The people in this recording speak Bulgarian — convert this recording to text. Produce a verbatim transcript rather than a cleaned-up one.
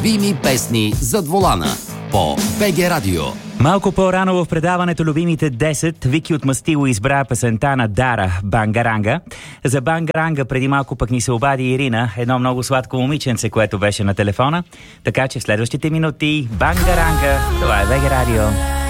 любими песни зад волана по БГ Радио. Малко по-рано в предаването Любимите десет Вики от Мастило избра песента на Дара Бангаранга. За Бангаранга преди малко пък ни се обади Ирина, едно много сладко момиченце, което беше на телефона. Така че в следващите минути Бангаранга, това е БГ Радио.